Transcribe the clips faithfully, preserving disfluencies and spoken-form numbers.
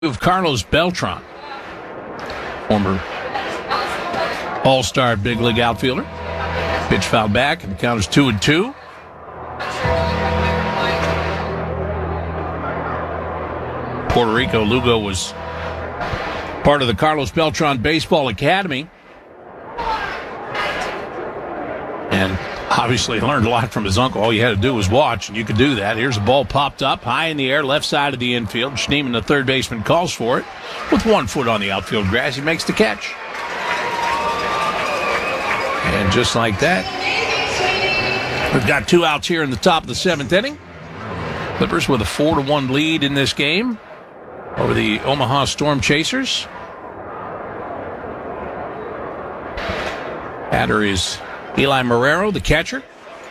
Of Carlos Beltran, former all-star big league outfielder. Pitch fouled back, and the count is two and two. Puerto Rico, Lugo was part of the Carlos Beltran Baseball Academy, and obviously learned a lot from his uncle. All you had to do was watch, and you could do that. Here's a ball popped up high in the air, left side of the infield. Schneemann, the third baseman, calls for it. With one foot on the outfield grass, he makes the catch. And just like that, we've got two outs here in the top of the seventh inning. Clippers with a four to one lead in this game over the Omaha Storm Chasers. Batter is Eli Marrero, the catcher.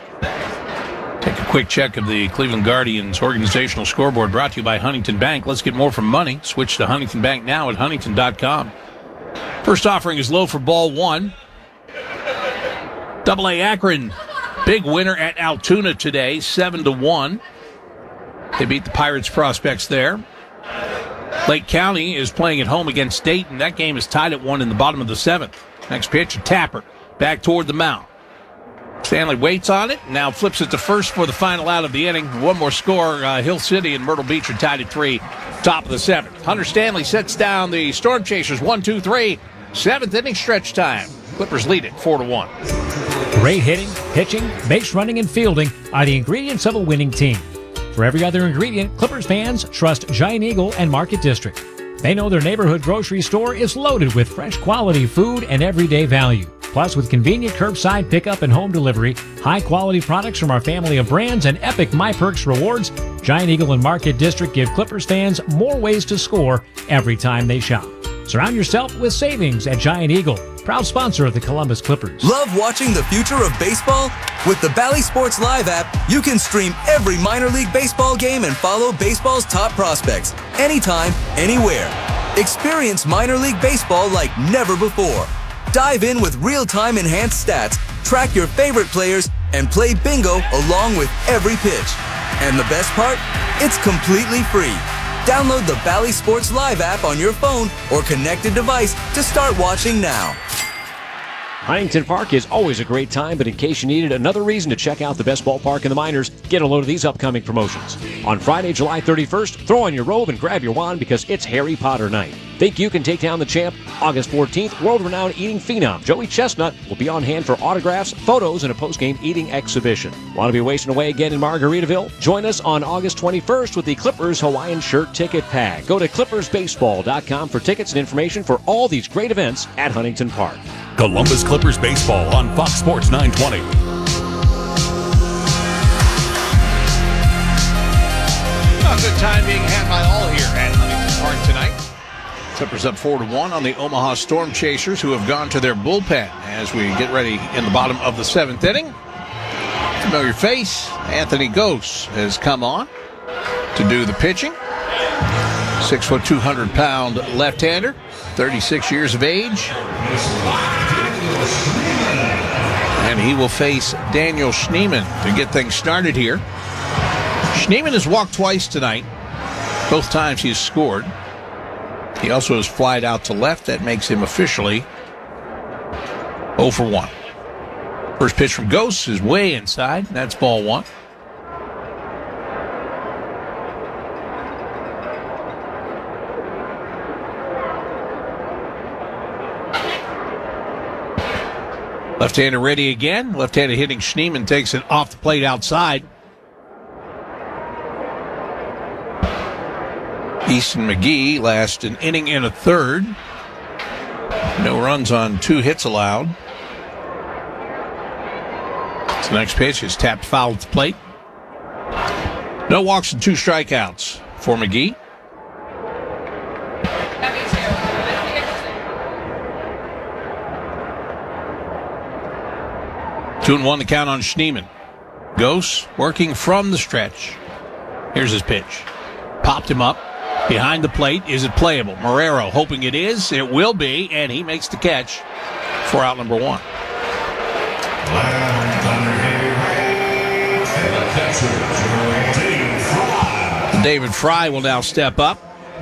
Take a quick check of the Cleveland Guardians organizational scoreboard, brought to you by Huntington Bank. Let's get more from money. Switch to Huntington Bank now at huntington dot com. First offering is low for ball one. Double A Akron, big winner at Altoona today, seven to one. They beat the Pirates prospects there. Lake County is playing at home against Dayton. That game is tied at one in the bottom of the seventh. Next pitch, a tapper back toward the mound. Stanley waits on it, now flips it to first for the final out of the inning. One more score, uh, Hill City and Myrtle Beach are tied at three, top of the seventh. Hunter Stanley sets down the Storm Chasers, one, two, three. Seventh inning stretch time. Clippers lead it, four to one. Great hitting, pitching, base running, and fielding are the ingredients of a winning team. For every other ingredient, Clippers fans trust Giant Eagle and Market District. They know their neighborhood grocery store is loaded with fresh quality food and everyday value. Plus, with convenient curbside pickup and home delivery, high-quality products from our family of brands, and epic MyPerks rewards, Giant Eagle and Market District give Clippers fans more ways to score every time they shop. Surround yourself with savings at Giant Eagle, proud sponsor of the Columbus Clippers. Love watching the future of baseball? With the Bally Sports Live app, you can stream every minor league baseball game and follow baseball's top prospects anytime, anywhere. Experience minor league baseball like never before. Dive in with real-time enhanced stats, track your favorite players, and play bingo along with every pitch. And the best part? It's completely free. Download the Bally Sports Live app on your phone or connected device to start watching now. Huntington Park is always a great time, but in case you needed another reason to check out the best ballpark in the minors, get a load of these upcoming promotions. On Friday, July thirty-first, throw on your robe and grab your wand because it's Harry Potter night. Think you can take down the champ? August fourteenth, world-renowned eating phenom Joey Chestnut will be on hand for autographs, photos, and a post-game eating exhibition. Want to be wasting away again in Margaritaville? Join us on August twenty-first with the Clippers Hawaiian Shirt Ticket Pack. Go to clippers baseball dot com for tickets and information for all these great events at Huntington Park. Columbus Clippers Baseball on Fox Sports nine twenty. A good time being had by all here at Huntington Park tonight. Clippers up four to one on the Omaha Storm Chasers, who have gone to their bullpen as we get ready in the bottom of the seventh inning. Familiar face, Anthony Gose has come on to do the pitching. Six foot, two hundred pound left-hander, thirty-six years of age. And he will face Daniel Schneemann to get things started here. Schneemann has walked twice tonight. Both times he's scored. He also has flied out to left. That makes him officially oh for one. First pitch from Gose is way inside. That's ball one. Left-hander ready again. Left-hander hitting Schneemann takes it off the plate outside. Easton McGee last an inning and a third. No runs on two hits allowed. The next pitch is tapped foul at the plate. No walks and two strikeouts for McGee. Two and one to count on Schneemann. Gose working from the stretch. Here's his pitch. Popped him up. Behind the plate. Is it playable? Marrero hoping it is. It will be, and he makes the catch for out number one. David Fry will now step up.